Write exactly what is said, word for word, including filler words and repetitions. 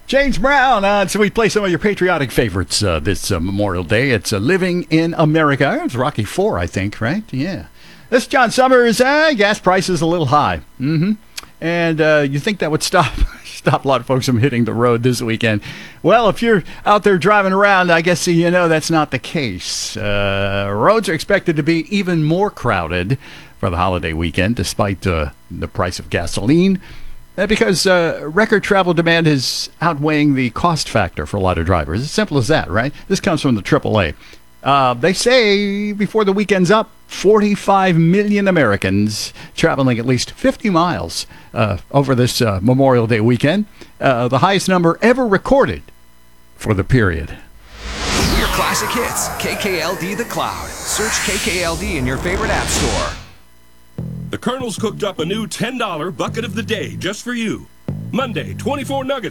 James Brown, uh, so we play some of your patriotic favorites uh, this uh, Memorial Day. It's uh, Living in America. It's Rocky four, I think, right? Yeah. This is John Summers. Uh, gas prices a little high. Mm-hmm. And uh, you think that would stop stop a lot of folks from hitting the road this weekend. Well, if you're out there driving around, I guess you know that's not the case. Uh, roads are expected to be even more crowded for the holiday weekend, despite uh, the price of gasoline. Uh, because uh, record travel demand is outweighing the cost factor for a lot of drivers. As simple as that, right? This comes from the triple A. Uh, they say before the weekend's up, forty-five million Americans traveling at least fifty miles uh, over this uh, Memorial Day weekend, uh, the highest number ever recorded for the period. Your classic hits, K K L D The Cloud. Search K K L D in your favorite app store. The Colonel's cooked up a new ten dollar bucket of the day just for you. Monday, twenty-four nuggets.